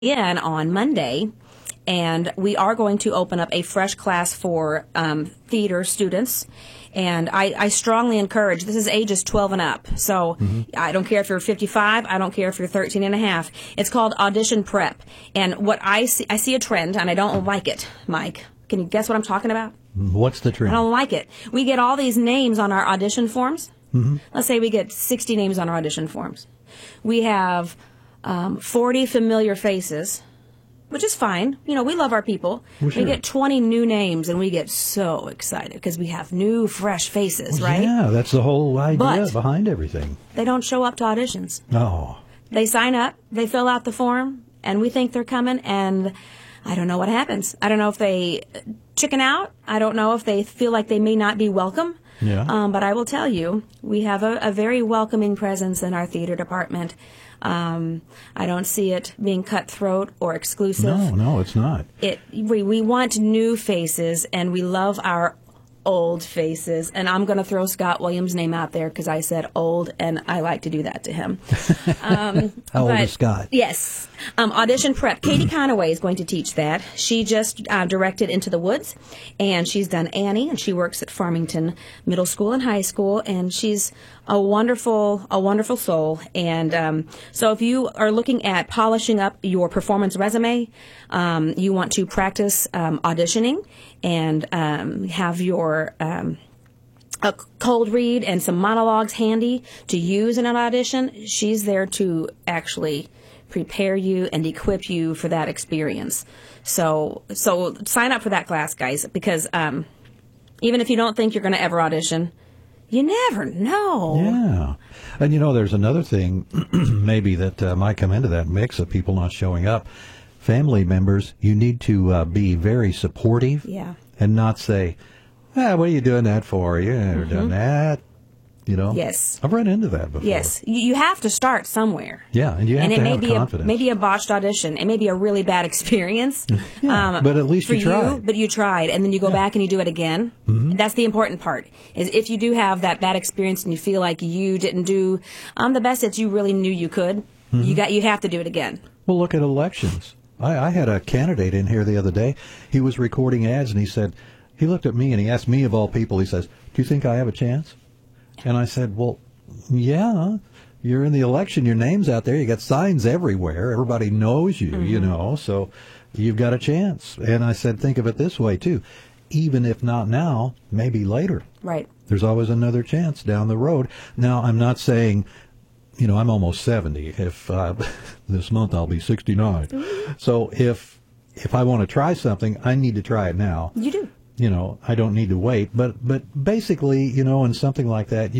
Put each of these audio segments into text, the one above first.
in on Monday, and we are going to open up a fresh class for theater students. And I strongly encourage, this is ages 12 and up. So I don't care if you're 55, I don't care if you're 13 and a half. It's called audition prep. And what I see a trend, and I don't like it, Mike. Can you guess what I'm talking about? What's the trend? I don't like it. We get all these names on our audition forms. Let's say we get 60 names on our audition forms. We have 40 familiar faces, which is fine. You know, we love our people. Well, sure. We get 20 new names, and we get so excited because we have new, fresh faces, right? Yeah, that's the whole idea But behind everything. they don't show up to auditions. Oh. They sign up, they fill out the form, and we think they're coming, and I don't know what happens. I don't know if they chicken out. I don't know if they feel like they may not be welcome. Yeah. But I will tell you, we have a very welcoming presence in our theater department. I don't see it being cutthroat or exclusive. No, it's not. We want new faces, and we love our old faces. And I'm going to throw Scott Williams' name out there because I said old, and I like to do that to him. How old is Scott? Yes. Audition prep. Katie Conaway is going to teach that. She just directed Into the Woods, and she's done Annie, and she works at Farmington Middle School and High School, and she's a wonderful soul. And so if you are looking at polishing up your performance resume, you want to practice auditioning and have your a cold read and some monologues handy to use in an audition, she's there to actually prepare you and equip you for that experience. So sign up for that class, guys, because even if you don't think you're going to ever audition, you never know. Yeah. And, you know, there's another thing maybe that might come into that mix of people not showing up. Family members, you need to be very supportive. Yeah. And not say, what are you doing that for? You've never done that. You know? Yes. I've run into that before. Yes. You have to start somewhere. Yeah, and you have to have confidence. It may be a botched audition. It may be a really bad experience. Yeah, but at least you tried. But you tried, and then you go back and you do it again. That's the important part, is if you do have that bad experience and you feel like you didn't do the best that you really knew you could, you have to do it again. Well, look at elections. I had a candidate in here the other day. He was recording ads, and he looked at me and he asked me, of all people, he says, "Do you think I have a chance?" And I said, well, yeah, you're in the election. Your name's out there. You got signs everywhere. Everybody knows you, you know, so you've got a chance. And I said, think of it this way, too. Even if not now, maybe later. Right. There's always another chance down the road. Now, I'm not saying, you know, I'm almost 70. If this month I'll be 69. So if I want to try something, I need to try it now. You do. You know, I don't need to wait, but basically, you know, in something like that,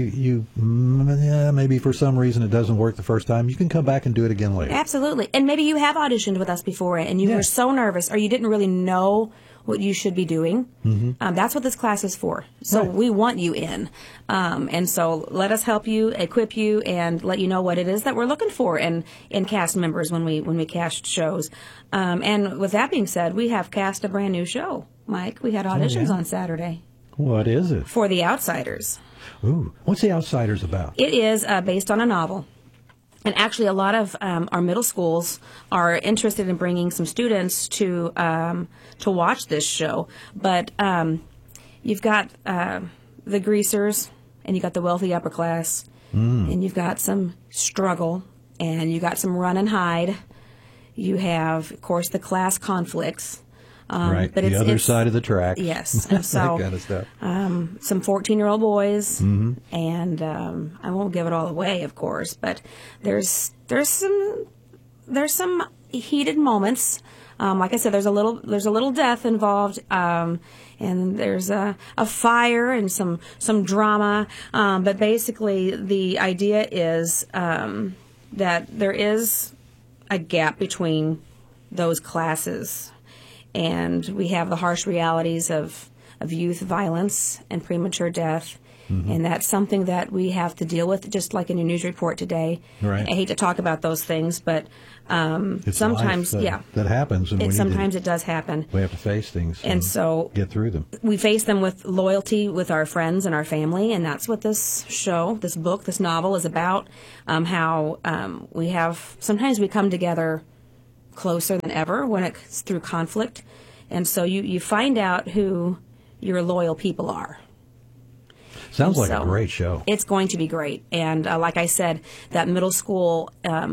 maybe for some reason it doesn't work the first time, you can come back and do it again later. Absolutely. And maybe you have auditioned with us before and you were so nervous or you didn't really know what you should be doing. That's what this class is for. So we want you in. And so let us help you, equip you, and let you know what it is that we're looking for in cast members when we cast shows. And with that being said, we have cast a brand new show. Mike, we had auditions on Saturday. What is it? For The Outsiders. Ooh, what's The Outsiders about? It is based on a novel. And actually, a lot of our middle schools are interested in bringing some students to watch this show. But you've got the greasers, and you've got the wealthy upper class, and you've got some struggle, and you've got some run and hide. You have, of course, the class conflicts. Right, but the other side of the track. Yes, and so that kind of stuff. Some 14-year-old boys, and I won't give it all away, of course, but there's some heated moments. Like I said, there's a little death involved, and there's a fire and some drama. But basically, the idea is that there is a gap between those classes. And we have the harsh realities of youth violence and premature death. And that's something that we have to deal with, just like in your news report today. Right. I hate to talk about those things, but it's sometimes, that happens. And sometimes it does happen. We have to face things and so get through them. We face them with loyalty with our friends and our family, and that's what this show, this book, this novel is about, how sometimes we come together closer than ever when it's through conflict. And so you find out who your loyal people are. Sounds like a great show. It's going to be great. And like I said, that middle school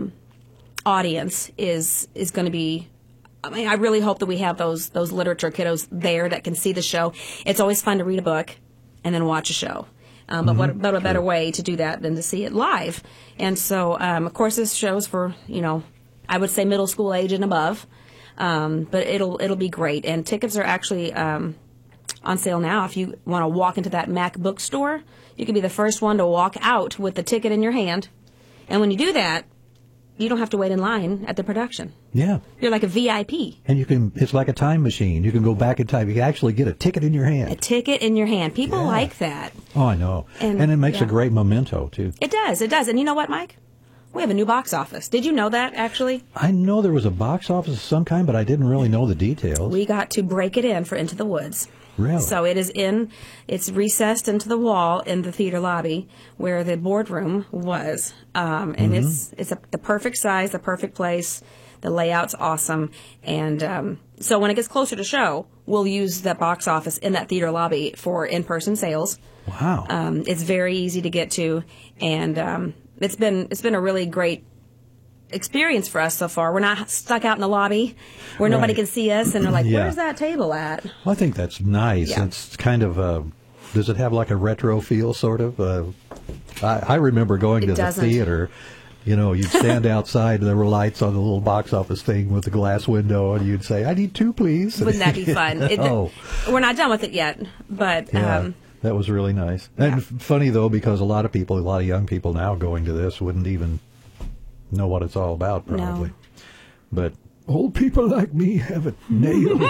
audience is going to be, I mean, I really hope that we have those literature kiddos there that can see the show. It's always fun to read a book and then watch a show. But what about a better way to do that than to see it live? And so, of course, this show's for, I would say middle school age and above. But it'll be great. And tickets are actually on sale now. If you want to walk into that Mac bookstore, you can be the first one to walk out with the ticket in your hand. And when you do that, you don't have to wait in line at the production. Yeah. You're like a VIP. And it's like a time machine. You can go back in time. You can actually get a ticket in your hand. A ticket in your hand. People like that. Oh, I know. And it makes a great memento, too. It does. It does. And you know what, Mike? We have a new box office. Did you know that, actually? I know there was a box office of some kind, but I didn't really know the details. We got to break it in for Into the Woods. Really? So it's recessed into the wall in the theater lobby where the boardroom was. And it's the perfect size, the perfect place. The layout's awesome. And so when it gets closer to show, we'll use that box office in that theater lobby for in-person sales. Wow. It's very easy to get to. And it's been a really great experience for us so far. We're not stuck out in the lobby where nobody can see us and they're like, where's that table at? Well, I think that's nice. Yeah. It's kind of, does it have like a retro feel, sort of? I remember going to the theater. You'd stand outside, there were lights on the little box office thing with the glass window, and you'd say, I need 2, please. Wouldn't that be fun? We're not done with it yet, but... Yeah. That was really nice. Yeah. And funny, though, because a lot of young people now going to this wouldn't even know what it's all about, probably. No. But old people like me have it nailed.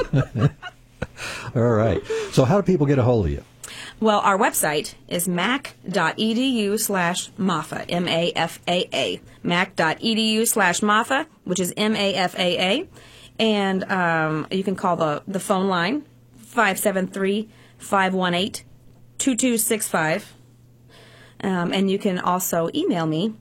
All right. So how do people get a hold of you? Well, our website is mac.edu/MAFA, M-A-F-A-A, mac.edu/MAFA, which is M-A-F-A-A. And you can call the phone line, 573-518-2265. And you can also email me,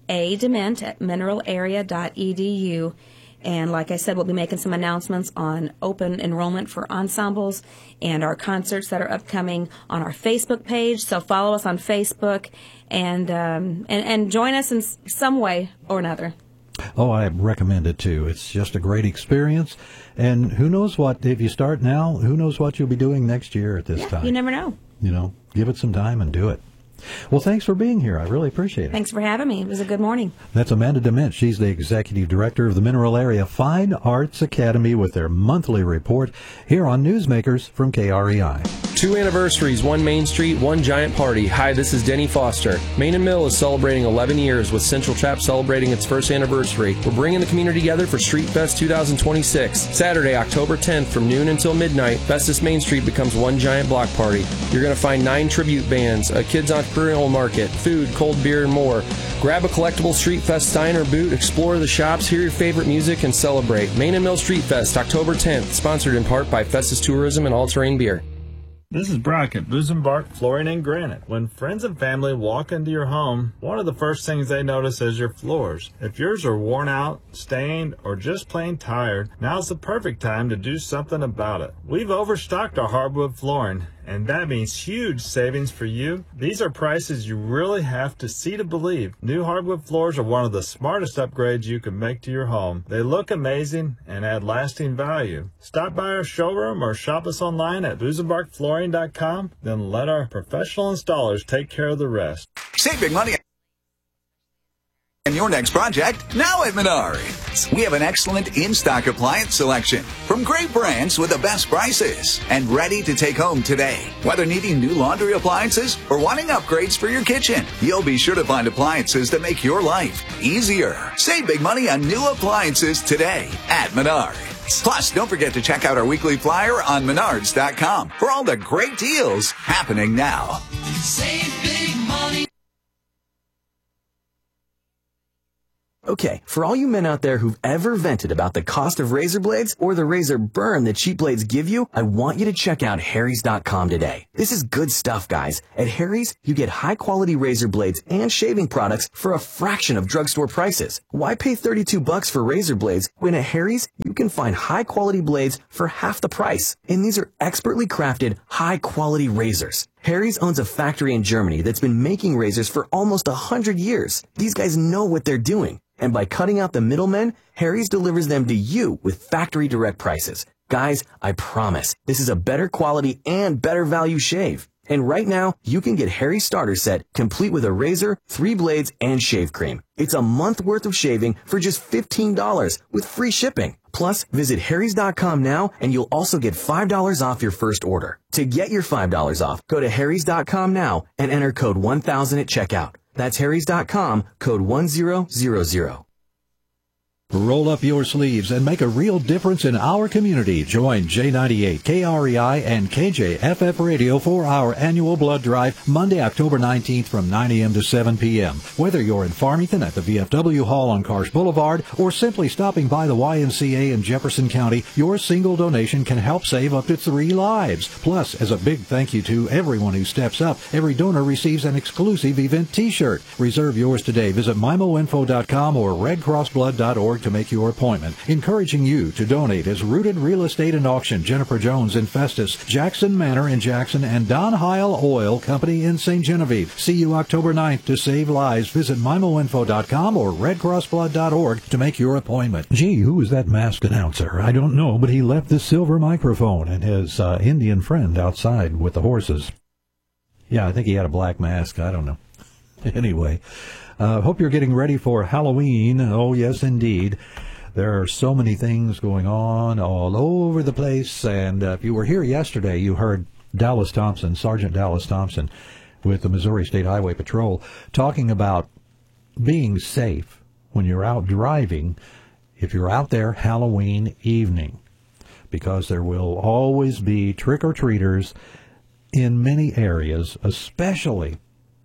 adement@mineralarea.edu. And like I said, we'll be making some announcements on open enrollment for ensembles and our concerts that are upcoming on our Facebook page. So follow us on Facebook and join us in some way or another. Oh, I recommend it, too. It's just a great experience. And who knows what, if you start now, who knows what you'll be doing next year at this time. You never know. Give it some time and do it. Well, thanks for being here. I really appreciate it. Thanks for having me. It was a good morning. That's Amanda Dement. She's the Executive Director of the Mineral Area Fine Arts Academy with their monthly report here on Newsmakers from KREI. 2 anniversaries, 1 Main Street, 1 giant party. Hi, this is Denny Foster. Main & Mill is celebrating 11 years with Central Trap celebrating its first anniversary. We're bringing the community together for Street Fest 2026. Saturday, October 10th from noon until midnight, Festus Main Street becomes 1 giant block party. You're going to find 9 tribute bands, a kids entrepreneurial market, food, cold beer, and more. Grab a collectible Street Fest sign or boot, explore the shops, hear your favorite music, and celebrate. Main & Mill Street Fest, October 10th, sponsored in part by Festus Tourism and All Terrain Beer. This is Brock at Busenbark Flooring and Granite. When friends and family walk into your home, one of the first things they notice is your floors. If yours are worn out, stained, or just plain tired, now's the perfect time to do something about it. We've overstocked our hardwood flooring, and that means huge savings for you. These are prices you really have to see to believe. New hardwood floors are one of the smartest upgrades you can make to your home. They look amazing and add lasting value. Stop by our showroom or shop us online at busenbarkflooring.com. Then let our professional installers take care of the rest. Save big money in your next project now at Menards. We have an excellent in-stock appliance selection from great brands with the best prices and ready to take home today. Whether needing new laundry appliances or wanting upgrades for your kitchen, you'll be sure to find appliances that make your life easier. Save big money on new appliances today at Menards. Plus, don't forget to check out our weekly flyer on Menards.com for all the great deals happening now. Save big money. Okay. Okay, for all you men out there who've ever vented about the cost of razor blades or the razor burn that cheap blades give you, I want you to check out Harry's.com today. This is good stuff, guys. At Harry's, you get high-quality razor blades and shaving products for a fraction of drugstore prices. Why pay $32 for razor blades when at Harry's, you can find high-quality blades for half the price? And these are expertly crafted, high-quality razors. Harry's owns a factory in Germany that's been making razors for almost 100 years. These guys know what they're doing. And by cutting out the middlemen, Harry's delivers them to you with factory direct prices. Guys, I promise, this is a better quality and better value shave. And right now, you can get Harry's starter set complete with a razor, 3 blades, and shave cream. It's a month worth of shaving for just $15 with free shipping. Plus, visit Harry's.com now and you'll also get $5 off your first order. To get your $5 off, go to Harry's.com now and enter code 1000 at checkout. That's Harry's.com, code 1000. Roll up your sleeves and make a real difference in our community. Join J98, KREI, and KJFF Radio for our annual blood drive Monday, October 19th from 9 a.m. to 7 p.m. Whether you're in Farmington at the VFW Hall on Karsh Boulevard or simply stopping by the YMCA in Jefferson County, your single donation can help save up to 3 lives. Plus, as a big thank you to everyone who steps up, every donor receives an exclusive event T-shirt. Reserve yours today. Visit MIMOinfo.com or redcrossblood.org to make your appointment. Encouraging you to donate is Rooted Real Estate and Auction, Jennifer Jones in Festus, Jackson Manor in Jackson, and Don Heil Oil Company in St. Genevieve. See you October 9th to save lives. Visit MIMOinfo.com or redcrossblood.org to make your appointment. Gee, who is that masked announcer? I don't know, but he left the silver microphone and his Indian friend outside with the horses. Yeah, I think he had a black mask. I don't know. Anyway, hope you're getting ready for Halloween. Oh, yes, indeed. There are so many things going on all over the place. And if you were here yesterday, you heard Dallas Thompson, Sergeant Dallas Thompson with the Missouri State Highway Patrol, talking about being safe when you're out driving if you're out there Halloween evening, because there will always be trick-or-treaters in many areas, especially,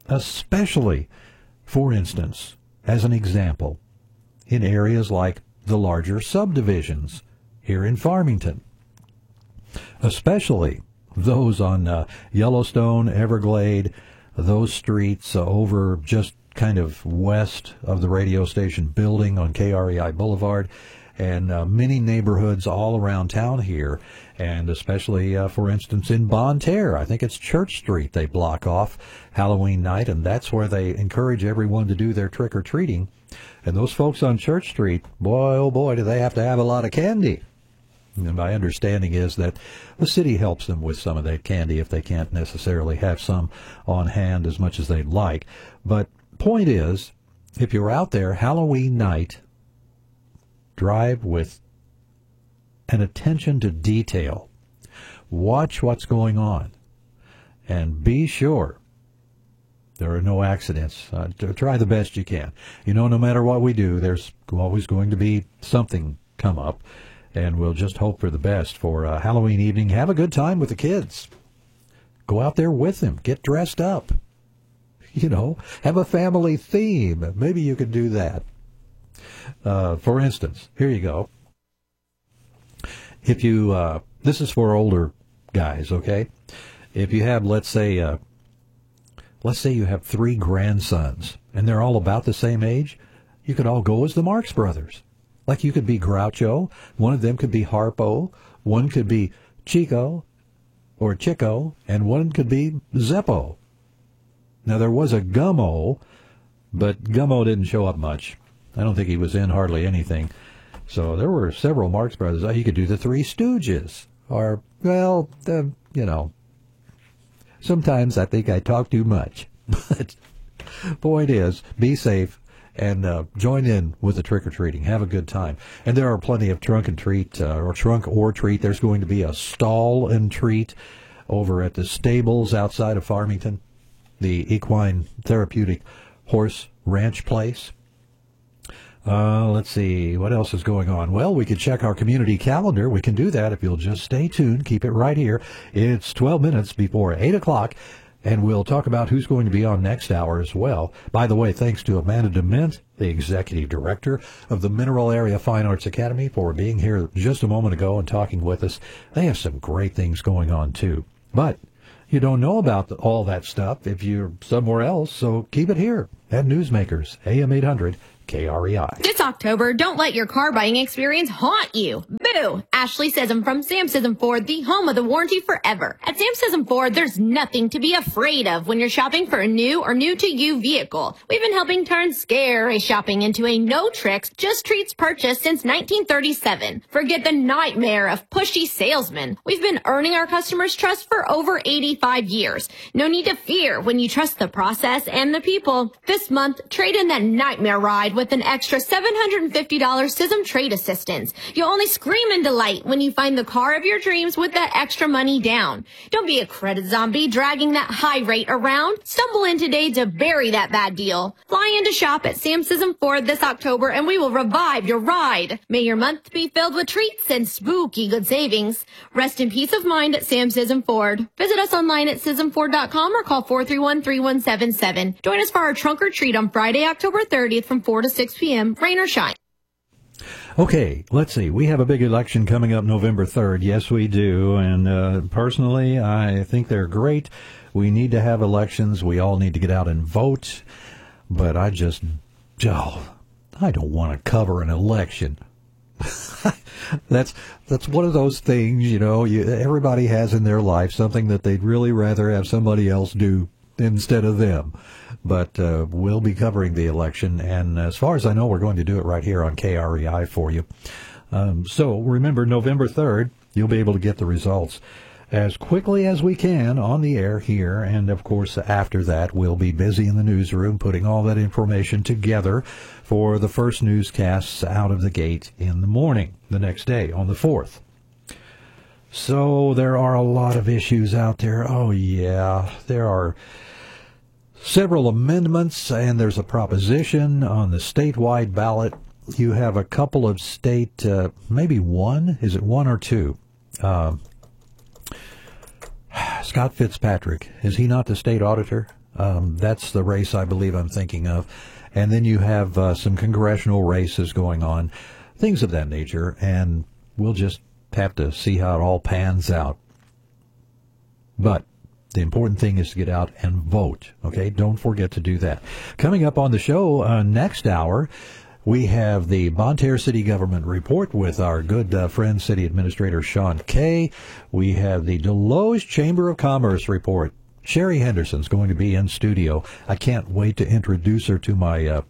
for instance, as an example, in areas like the larger subdivisions here in Farmington, especially those on Yellowstone, Everglade, those streets over just kind of west of the radio station building on KREI Boulevard, and many neighborhoods all around town here, and especially, for instance, in Bonne Terre. I think it's Church Street they block off Halloween night, and that's where they encourage everyone to do their trick-or-treating. And those folks on Church Street, boy, oh boy, do they have to have a lot of candy. And my understanding is that the city helps them with some of that candy if they can't necessarily have some on hand as much as they'd like. But point is, if you're out there Halloween night, drive with an attention to detail. Watch what's going on. And be sure there are no accidents. Try the best you can. You know, no matter what we do, there's always going to be something come up. And we'll just hope for the best for Halloween evening. Have a good time with the kids. Go out there with them. Get dressed up. You know, have a family theme. Maybe you could do that. For instance, here you go. If you, this is for older guys, okay? If you have, let's say you have 3 grandsons, and they're all about the same age, you could all go as the Marx Brothers. Like you could be Groucho, one of them could be Harpo, one could be Chico, or Chico, and one could be Zeppo. Now, there was a Gummo, but Gummo didn't show up much. I don't think he was in hardly anything. So there were several Marx Brothers. You could do the Three Stooges. Or, well, you know, sometimes I think I talk too much. But point is, be safe and join in with the trick-or-treating. Have a good time. And there are plenty of trunk and treat, or trunk or treat. There's going to be a stall and treat over at the stables outside of Farmington, the Equine Therapeutic Horse Ranch Place. Let's see, what else is going on? Well, we could check our community calendar. We can do that if you'll just stay tuned. Keep it right here. It's 12 minutes before 8 o'clock. And we'll talk about who's going to be on next hour as well. By the way, thanks to Amanda DeMint, the Executive Director of the Mineral Area Fine Arts Academy, for being here just a moment ago and talking with us. They have some great things going on, too. But you don't know about all that stuff if you're somewhere else, so keep it here at Newsmakers, AM 800 KREI. This October, don't let your car buying experience haunt you. Boo! Ashley Sissom from Sam Sissom Ford, the home of the warranty forever. At Sam Sissom Ford, there's nothing to be afraid of when you're shopping for a new or new-to-you vehicle. We've been helping turn scary shopping into a no-tricks, just-treats purchase since 1937. Forget the nightmare of pushy salesmen. We've been earning our customers' trust for over 85 years. No need to fear when you trust the process and the people. This month, trade in that nightmare ride with an extra $750 Sissom Trade Assistance. You'll only scream in delight when you find the car of your dreams with that extra money down. Don't be a credit zombie dragging that high rate around. Stumble in today to bury that bad deal. Fly in to shop at Sam Sissom Ford this October and we will revive your ride. May your month be filled with treats and spooky good savings. Rest in peace of mind at Sam Sissom Ford. Visit us online at SissomFord.com or call 431-3177. Join us for our trunk or treat on Friday, October 30th from 4 to 6 p.m., rain or shine. Okay, let's see. We have a big election coming up November 3rd. Yes, we do. And personally, I think they're great. We need to have elections. We all need to get out and vote. But I don't want to cover an election. That's one of those things, everybody has in their life something that they'd really rather have somebody else do instead of them. But we'll be covering the election, and as far as I know, we're going to do it right here on KREI for you. So remember, November 3rd, you'll be able to get the results as quickly as we can on the air here, and of course after that, we'll be busy in the newsroom putting all that information together for the first newscasts out of the gate in the morning, the next day on the 4th. So there are a lot of issues out there. Oh yeah, there are several amendments, and there's a proposition on the statewide ballot. You have a couple of state, maybe one? Is it one or two? Scott Fitzpatrick, is he not the state auditor? That's the race I believe I'm thinking of. And then you have some congressional races going on, things of that nature, and we'll just have to see how it all pans out. But the important thing is to get out and vote, okay? Don't forget to do that. Coming up on the show next hour, we have the Bonne Terre City Government Report with our good friend, City Administrator Sean Kay. We have the Deloge Chamber of Commerce Report. Sherry Henderson's going to be in studio. I can't wait to introduce her to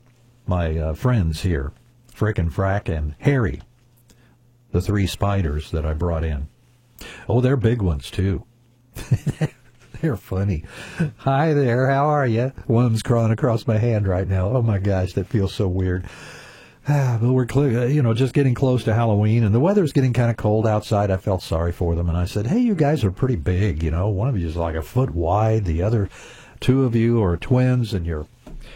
my friends here, Frick and Frack and Harry, the three spiders that I brought in. Oh, they're big ones, too. They're funny. Hi there, how are you? One's crawling across my hand right now. Oh, my gosh, that feels so weird. But we're, just getting close to Halloween, and the weather's getting kind of cold outside. I felt sorry for them, and I said, hey, you guys are pretty big, One of you is like a foot wide. The other two of you are twins, and you're,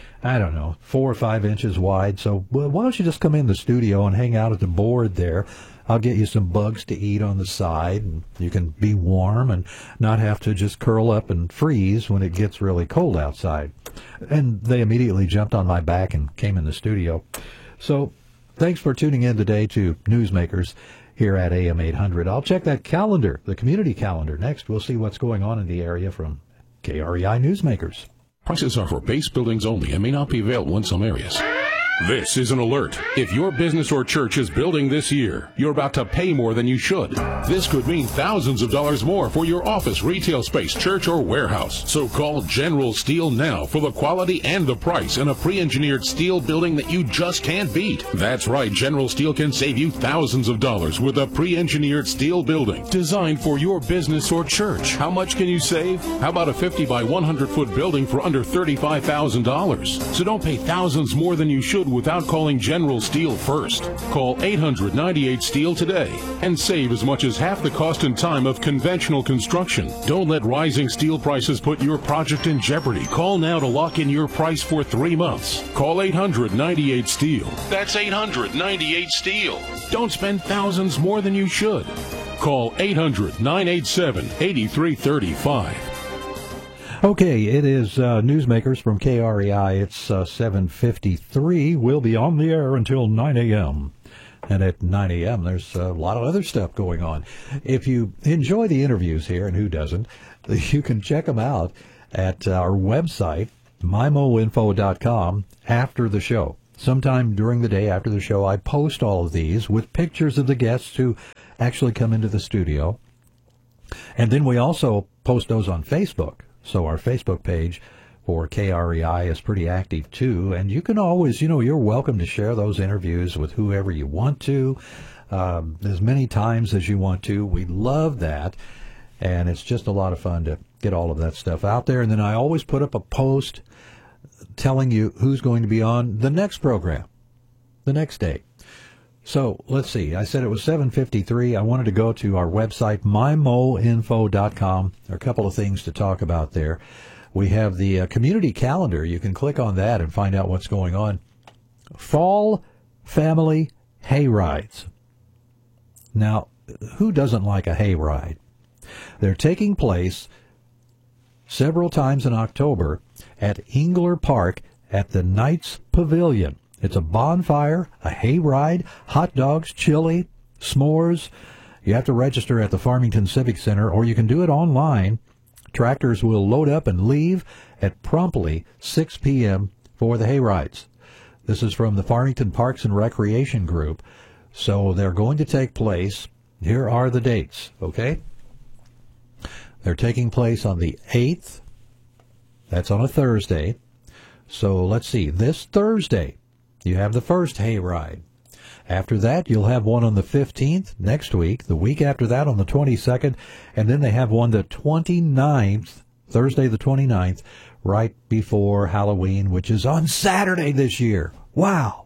4 or 5 inches wide. So why don't you just come in the studio and hang out at the board there? I'll get you some bugs to eat on the side, and you can be warm and not have to just curl up and freeze when it gets really cold outside. And they immediately jumped on my back and came in the studio. So thanks for tuning in today to Newsmakers here at AM 800. I'll check that calendar, the community calendar, next. We'll see what's going on in the area from KREI Newsmakers. Prices are for base buildings only and may not be available in some areas. This is an alert. If your business or church is building this year, you're about to pay more than you should. This could mean thousands of dollars more for your office, retail space, church, or warehouse. So call General Steel now for the quality and the price in a pre-engineered steel building that you just can't beat. That's right, General Steel can save you thousands of dollars with a pre-engineered steel building designed for your business or church. How much can you save? How about a 50 by 100 foot building for under $35,000? So don't pay thousands more than you should without calling General Steel first. Call 800-98-STEEL today and save as much as half the cost and time of conventional construction. Don't let rising steel prices put your project in jeopardy. Call now to lock in your price for 3 months. Call 800-98-STEEL. That's 800-98-STEEL. Don't spend thousands more than you should. Call 800-987-8335. Okay, it is Newsmakers from KREI. It's 7:53. We'll be on the air until 9 a.m. And at 9 a.m., there's a lot of other stuff going on. If you enjoy the interviews here, and who doesn't, you can check them out at our website, mymoinfo.com, after the show. Sometime during the day after the show, I post all of these with pictures of the guests who actually come into the studio. And then we also post those on Facebook. So our Facebook page for KREI is pretty active too. And you can always, you're welcome to share those interviews with whoever you want to, as many times as you want to. We love that. And it's just a lot of fun to get all of that stuff out there. And then I always put up a post telling you who's going to be on the next program, the next day. So let's see. I said it was 7:53. I wanted to go to our website, mymoinfo.com. There are a couple of things to talk about there. We have the community calendar. You can click on that and find out what's going on. Fall family hay rides. Now, who doesn't like a hay ride? They're taking place several times in October at Engler Park at the Knights Pavilion. It's a bonfire, a hay ride, hot dogs, chili, s'mores. You have to register at the Farmington Civic Center, or you can do it online. Tractors will load up and leave at promptly 6 p.m. for the hay rides. This is from the Farmington Parks and Recreation Group. So they're going to take place. Here are the dates, okay? They're taking place on the 8th. That's on a Thursday. So let's see. This Thursday, you have the first hay ride. After that, you'll have one on the 15th next week, the week after that on the 22nd, and then they have one the 29th, Thursday the 29th, right before Halloween, which is on Saturday this year. Wow!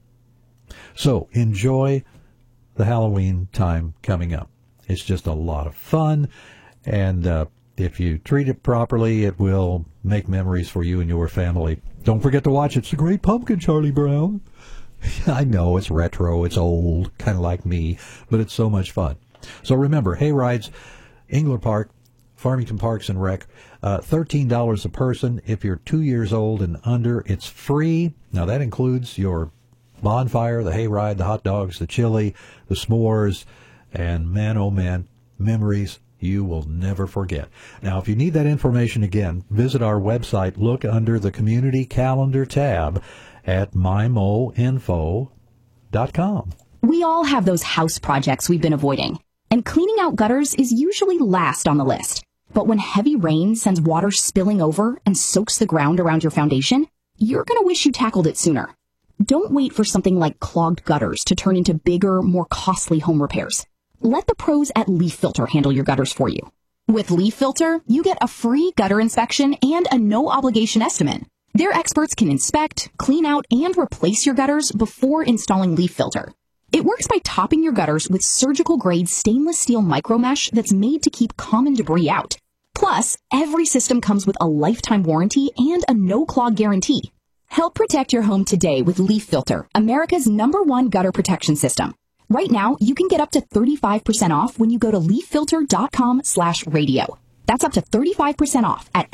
So enjoy the Halloween time coming up. It's just a lot of fun, and if you treat it properly, it will make memories for you and your family. Don't forget to watch It's the Great Pumpkin, Charlie Brown. I know, it's retro, it's old, kind of like me, but it's so much fun. So remember, hay rides, Engler Park, Farmington Parks and Rec, $13 a person. If you're 2 years old and under, it's free. Now, that includes your bonfire, the hay ride, the hot dogs, the chili, the s'mores, and man, oh man, memories you will never forget. Now, if you need that information again, visit our website. Look under the Community Calendar tab at mymoinfo.com. We all have those house projects we've been avoiding, and cleaning out gutters is usually last on the list. But when heavy rain sends water spilling over and soaks the ground around your foundation, you're going to wish you tackled it sooner. Don't wait for something like clogged gutters to turn into bigger, more costly home repairs. Let the pros at Leaf Filter handle your gutters for you. With Leaf Filter, you get a free gutter inspection and a no-obligation estimate. Their experts can inspect, clean out, and replace your gutters before installing Leaf Filter. It works by topping your gutters with surgical-grade stainless steel micromesh that's made to keep common debris out. Plus, every system comes with a lifetime warranty and a no-clog guarantee. Help protect your home today with Leaf Filter, America's #1 gutter protection system. Right now, you can get up to 35% off when you go to leaffilter.com/radio. That's up to 35% off at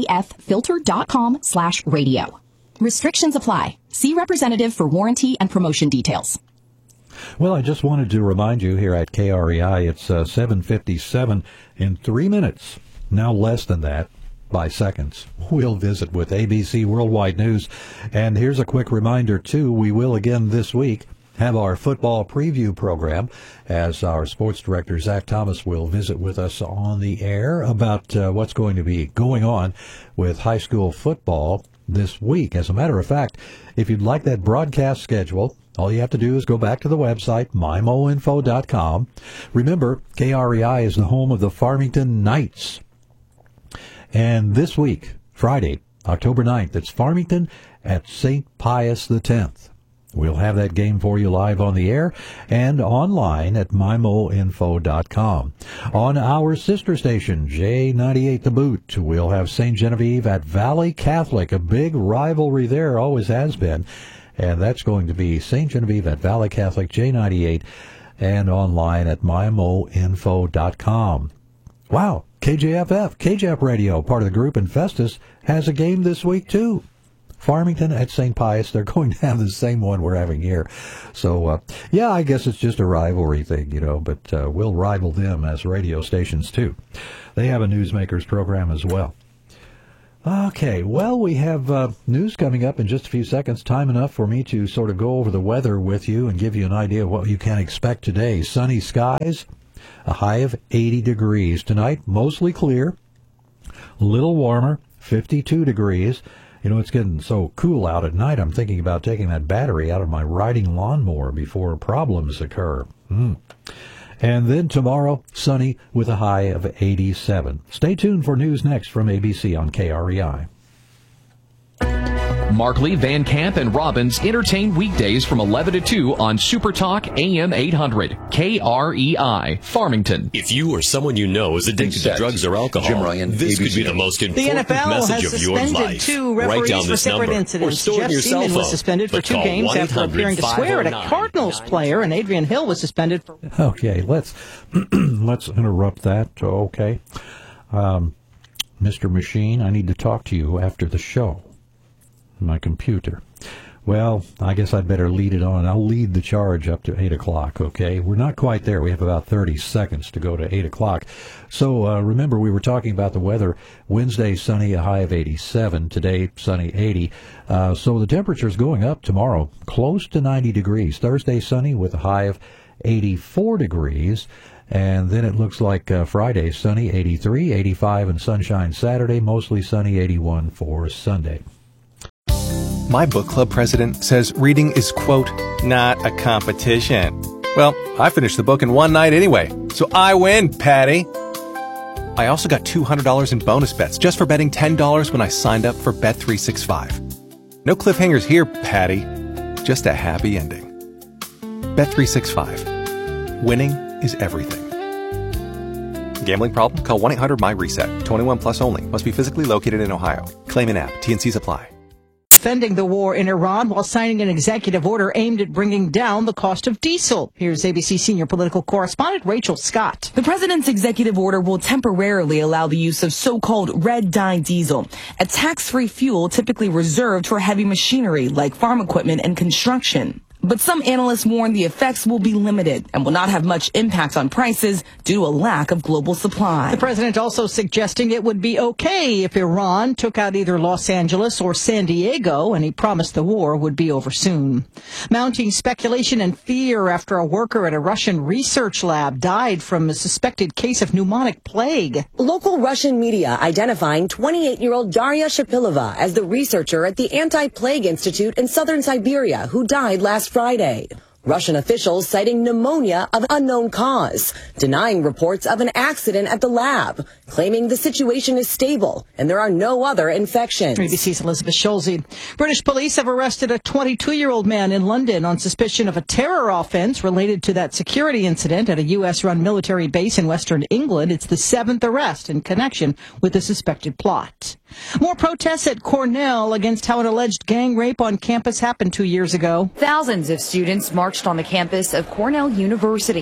leaffilter.com/radio. Restrictions apply. See representative for warranty and promotion details. Well, I just wanted to remind you here at KREI, it's 7:57 in 3 minutes, now less than that by seconds. We'll visit with ABC Worldwide News. And here's a quick reminder, too. We will again this week have our football preview program, as our sports director, Zach Thomas, will visit with us on the air about what's going to be going on with high school football this week. As a matter of fact, if you'd like that broadcast schedule, all you have to do is go back to the website, mymoinfo.com. Remember, KREI is the home of the Farmington Knights. And this week, Friday, October 9th, it's Farmington at St. Pius X. We'll have that game for you live on the air and online at mymoinfo.com. On our sister station, J98 The Boot, we'll have St. Genevieve at Valley Catholic, a big rivalry there, always has been. And that's going to be St. Genevieve at Valley Catholic, J98, and online at mymoinfo.com. Wow, KJAP Radio, part of the group in Festus, has a game this week too. Farmington at St. Pius, they're going to have the same one we're having here. So, yeah, I guess it's just a rivalry thing, but we'll rival them as radio stations too. They have a Newsmakers program as well. Okay, well, we have news coming up in just a few seconds. Time enough for me to sort of go over the weather with you and give you an idea of what you can expect today. Sunny skies, a high of 80 degrees. Tonight, mostly clear, a little warmer, 52 degrees. It's getting so cool out at night, I'm thinking about taking that battery out of my riding lawnmower before problems occur. And then tomorrow, sunny with a high of 87. Stay tuned for news next from ABC on KREI. Markley, Van Camp, and Robbins entertain weekdays from 11 to 2 on Super Talk AM 800, KREI, Farmington. If you or someone you know is addicted to drugs or alcohol, Jim Ryan, this ABC. could be the most important the NFL message has of your suspended life. two Write referees down for this separate number or incidents. store it Jeff in your cell Seaman phone. was suspended for 2 Call games after appearing to swear at a 1-800-509. Cardinals player, and Adrian Hill was suspended for... Okay, let's interrupt that. Okay. Mr. Machine, I need to talk to you after the show. My computer. Well, I guess I'd better lead it on. I'll lead the charge up to 8 o'clock, okay? We're not quite there. We have about 30 seconds to go to 8 o'clock. So remember, we were talking about the weather. Wednesday, sunny, a high of 87. Today, sunny, 80. So the temperature's going up tomorrow, close to 90 degrees. Thursday, sunny with a high of 84 degrees. And then it looks like Friday, sunny, 83, 85, and sunshine Saturday, mostly sunny, 81 for Sunday. My book club president says reading is, quote, not a competition. Well, I finished the book in one night anyway, so I win, Patty. I also got $200 in bonus bets just for betting $10 when I signed up for Bet365. No cliffhangers here, Patty. Just a happy ending. Bet365. Winning is everything. Gambling problem? Call 1-800-MY-RESET. 21 plus only. Must be physically located in Ohio. Claim an app. T&Cs apply. Defending the war in Iran while signing an executive order aimed at bringing down the cost of diesel. Here's ABC senior political correspondent Rachel Scott. The president's executive order will temporarily allow the use of so-called red dye diesel, a tax-free fuel typically reserved for heavy machinery like farm equipment and construction. But some analysts warn the effects will be limited and will not have much impact on prices due to a lack of global supply. The president also suggesting it would be okay if Iran took out either Los Angeles or San Diego, and he promised the war would be over soon. Mounting speculation and fear after a worker at a Russian research lab died from a suspected case of pneumonic plague. Local Russian media identifying 28-year-old Daria Shapilova as the researcher at the Anti-Plague Institute in southern Siberia who died last Friday. Russian officials citing pneumonia of unknown cause, denying reports of an accident at the lab, claiming the situation is stable and there are no other infections. ABC's Elizabeth Schulze. British police have arrested a 22-year-old man in London on suspicion of a terror offense related to that security incident at a U.S.-run military base in western England. It's the 7th arrest in connection with the suspected plot. More protests at Cornell against how an alleged gang rape on campus happened 2 years ago. Thousands of students marched on the campus of Cornell University,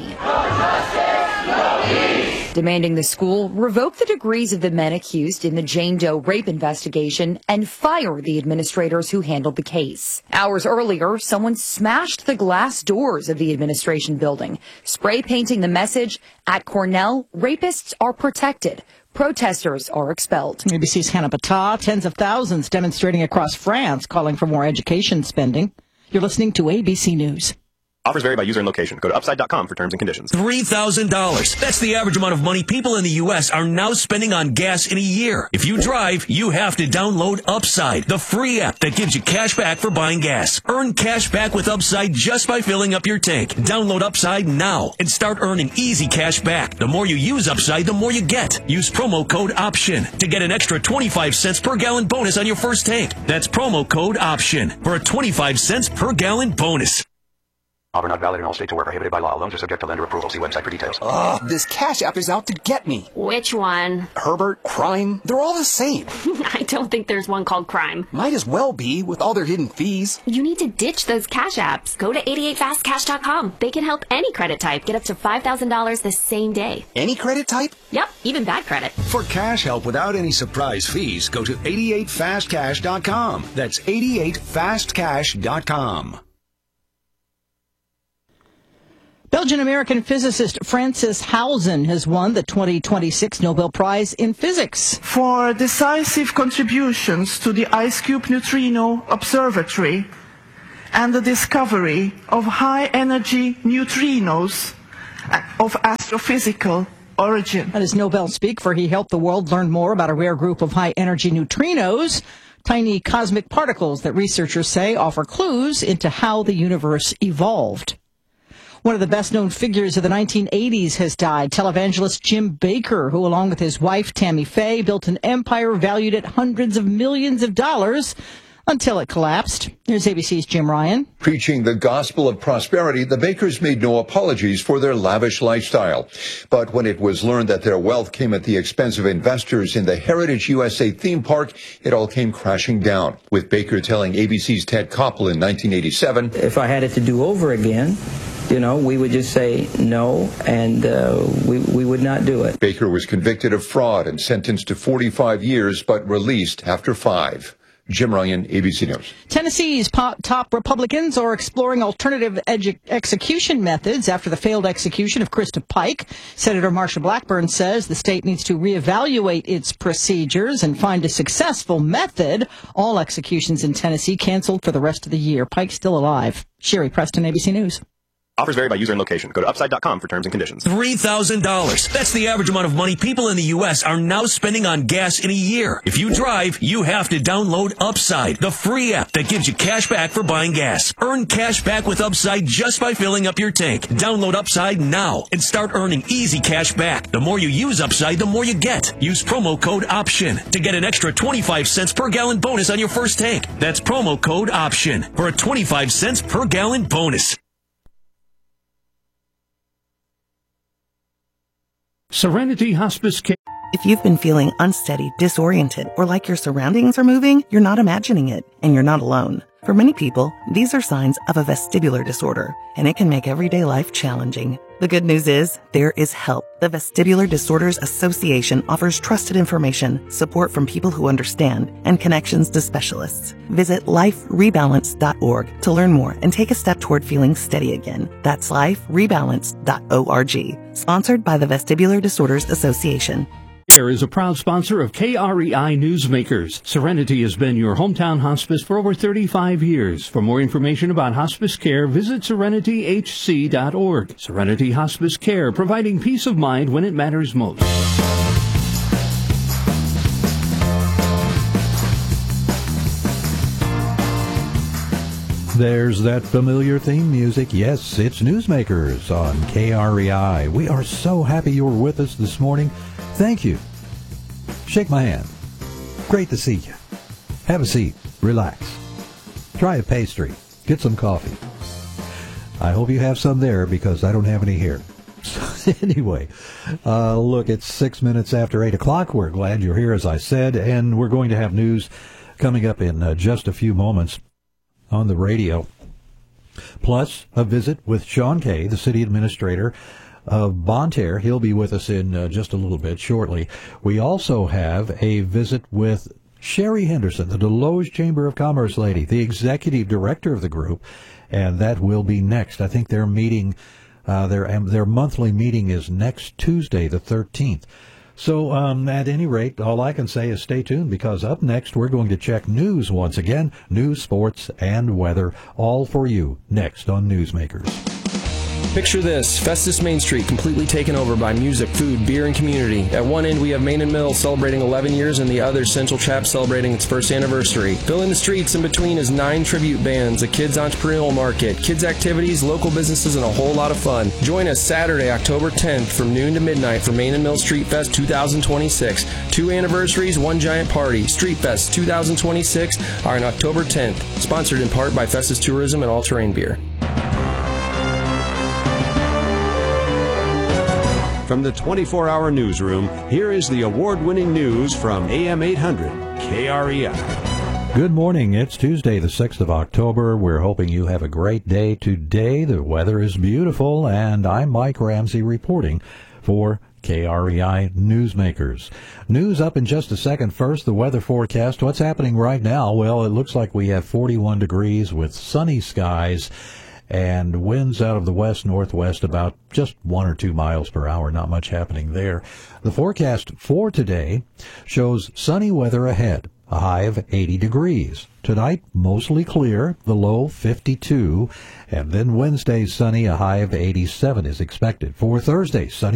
demanding the school revoke the degrees of the men accused in the Jane Doe rape investigation and fire the administrators who handled the case. Hours earlier, someone smashed the glass doors of the administration building, spray painting the message, "At Cornell, rapists are protected. Protesters are expelled." ABC's Hannah Battah. Tens of thousands demonstrating across France, calling for more education spending. You're listening to ABC News. Offers vary by user and location. Go to upside.com for terms and conditions. $3,000. That's the average amount of money people in the U.S. are now spending on gas in a year. If you drive, you have to download Upside, the free app that gives you cash back for buying gas. Earn cash back with Upside just by filling up your tank. Download Upside now and start earning easy cash back. The more you use Upside, the more you get. Use promo code OPTION to get an extra 25 cents per gallon bonus on your first tank. That's promo code OPTION for a 25 cents per gallon bonus. Offer not valid in all states or where prohibited by law. Loans are subject to lender approval. See website for details. Ugh, this Cash App is out to get me. Which one? Herbert, Crime, they're all the same. I don't think there's one called Crime. Might as well be, with all their hidden fees. You need to ditch those Cash Apps. Go to 88fastcash.com. They can help any credit type get up to $5,000 the same day. Any credit type? Yep, even bad credit. For cash help without any surprise fees, go to 88fastcash.com. That's 88fastcash.com. Belgian-American physicist Francis Hausen has won the 2026 Nobel Prize in Physics for decisive contributions to the Ice Cube Neutrino Observatory and the discovery of high-energy neutrinos of astrophysical origin. That is Nobel speak, for he helped the world learn more about a rare group of high-energy neutrinos, tiny cosmic particles that researchers say offer clues into how the universe evolved. One of the best-known figures of the 1980s has died, televangelist Jim Bakker, who, along with his wife Tammy Faye, built an empire valued at hundreds of millions of dollars until it collapsed. Here's ABC's Jim Ryan. Preaching the gospel of prosperity, the Bakkers made no apologies for their lavish lifestyle. But when it was learned that their wealth came at the expense of investors in the Heritage USA theme park, it all came crashing down, with Bakker telling ABC's Ted Koppel in 1987, "If I had it to do over again, we would just say no, and we would not do it." Bakker was convicted of fraud and sentenced to 45 years, but released after 5. Jim Ryan, ABC News. Tennessee's top Republicans are exploring alternative execution methods after the failed execution of Krista Pike. Senator Marsha Blackburn says the state needs to reevaluate its procedures and find a successful method. All executions in Tennessee canceled for the rest of the year. Pike's still alive. Sherry Preston, ABC News. Offers vary by user and location. Go to upside.com for terms and conditions. $3,000. That's the average amount of money people in the U.S. are now spending on gas in a year. If you drive, you have to download Upside, the free app that gives you cash back for buying gas. Earn cash back with Upside just by filling up your tank. Download Upside now and start earning easy cash back. The more you use Upside, the more you get. Use promo code OPTION to get an extra 25 cents per gallon bonus on your first tank. That's promo code OPTION for a 25 cents per gallon bonus. Serenity Hospice Care. If you've been feeling unsteady, disoriented, or like your surroundings are moving, you're not imagining it, and you're not alone. For many people, these are signs of a vestibular disorder, and it can make everyday life challenging. The good news is, there is help. The Vestibular Disorders Association offers trusted information, support from people who understand, and connections to specialists. Visit liferebalance.org to learn more and take a step toward feeling steady again. That's liferebalance.org. Sponsored by the Vestibular Disorders Association. Care is a proud sponsor of KREI Newsmakers. Serenity has been your hometown hospice for over 35 years. For more information about hospice care, visit serenityhc.org. Serenity Hospice Care, providing peace of mind when it matters most. There's that familiar theme music. Yes, it's Newsmakers on KREI. We are so happy you're with us this morning. Thank you. Shake my hand. Great to see you. Have a seat. Relax. Try a pastry. Get some coffee. I hope you have some there because I don't have any here. So anyway, look, it's 6 minutes after 8 o'clock. We're glad you're here, as I said, and we're going to have news coming up in just a few moments on the radio. Plus, a visit with Sean Kay, the city administrator of Bonne Terre. He'll be with us in just a little bit shortly. We also have a visit with Sherry Henderson, the Deloge Chamber of Commerce lady, the executive director of the group, and that will be next. I think their meeting, their monthly meeting is next Tuesday, the 13th. So at any rate, all I can say is stay tuned, because up next we're going to check news once again, news, sports, and weather, all for you next on Newsmakers. Picture this, Festus Main Street completely taken over by music, food, beer, and community. At one end, we have Main and Mill celebrating 11 years, and the other, Central Chap, celebrating its first anniversary. Filling the streets in between is 9 tribute bands, a kids' entrepreneurial market, kids' activities, local businesses, and a whole lot of fun. Join us Saturday, October 10th from noon to midnight for Main and Mill Street Fest 2026. 2 anniversaries, 1 giant party. Street Fest 2026 are on October 10th. Sponsored in part by Festus Tourism and All Terrain Beer. From the 24-hour newsroom, here is the award-winning news from AM 800 KREI. Good morning. It's Tuesday, the 6th of October. We're hoping you have a great day today. The weather is beautiful, and I'm Mike Ramsey reporting for KREI Newsmakers. News up in just a second. First, the weather forecast. What's happening right now? Well, it looks like we have 41 degrees with sunny skies and winds out of the west-northwest about just 1 or 2 miles per hour. Not much happening there. The forecast for today shows sunny weather ahead, a high of 80 degrees. Tonight, mostly clear, the low 52, and then Wednesday, sunny, a high of 87 is expected. For Thursday, sunny